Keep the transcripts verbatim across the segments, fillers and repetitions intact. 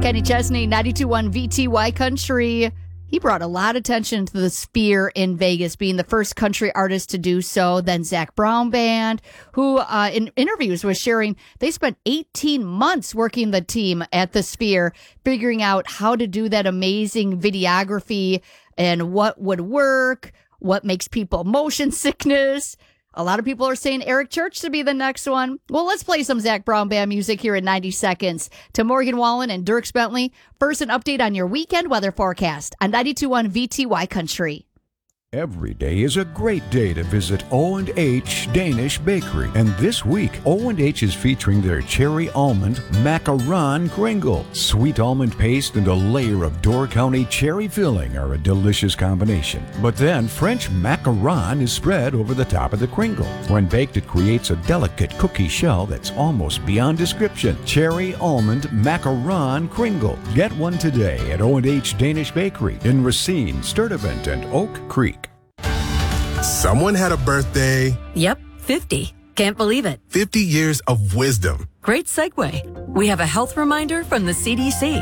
Kenny Chesney, ninety-two point one V T Y Country. He brought a lot of attention to the Sphere in Vegas, being the first country artist to do so. Then Zac Brown Band, who uh, in interviews was sharing they spent eighteen months working the team at the Sphere, figuring out how to do that amazing videography and what would work, what makes people motion sickness. A lot of people are saying Eric Church to be the next one. Well, let's play some Zac Brown Band music here in ninety seconds. To Morgan Wallen and Dierks Bentley, first an update on your weekend weather forecast on ninety-two point one V T Y Country. Every day is a great day to visit O and H Danish Bakery. And this week, O and H is featuring their cherry almond macaron kringle. Sweet almond paste and a layer of Door County cherry filling are a delicious combination. But then French macaron is spread over the top of the kringle. When baked, it creates a delicate cookie shell that's almost beyond description. Cherry almond macaron kringle. Get one today at O and H Danish Bakery in Racine, Sturtevant, and Oak Creek. Someone had a birthday. Yep, fifty. Can't believe it. fifty years of wisdom. Great segue. We have a health reminder from the C D C.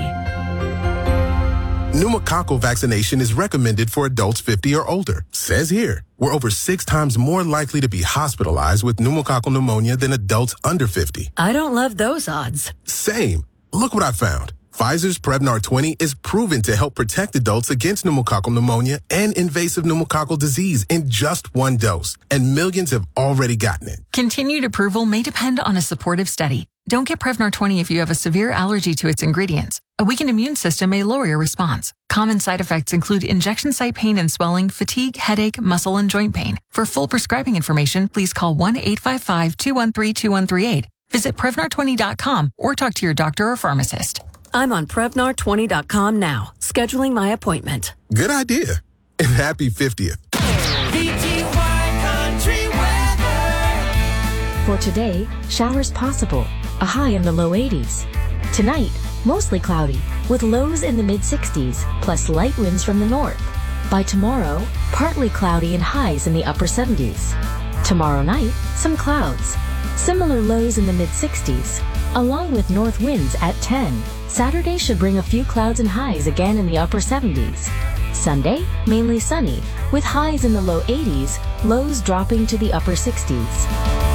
Pneumococcal vaccination is recommended for adults fifty or older. Says here, we're over six times more likely to be hospitalized with pneumococcal pneumonia than adults under fifty. I don't love those odds. Same. Look what I found. Pfizer's Prevnar twenty is proven to help protect adults against pneumococcal pneumonia and invasive pneumococcal disease in just one dose. And millions have already gotten it. Continued approval may depend on a supportive study. Don't get Prevnar twenty if you have a severe allergy to its ingredients. A weakened immune system may lower your response. Common side effects include injection site pain and swelling, fatigue, headache, muscle, and joint pain. For full prescribing information, please call one eight five five, two one three, two one three eight. Visit Prevnar twenty dot com or talk to your doctor or pharmacist. I'm on Prevnar twenty dot com now, scheduling my appointment. Good idea. And happy fiftieth. V T Y Country weather. For today, showers possible, a high in the low eighties. Tonight, mostly cloudy, with lows in the mid sixties, plus light winds from the north. By tomorrow, partly cloudy and highs in the upper seventies. Tomorrow night, some clouds. Similar lows in the mid sixties, along with north winds at ten. Saturday should bring a few clouds and highs again in the upper seventies. Sunday, mainly sunny, with highs in the low eighties, lows dropping to the upper sixties.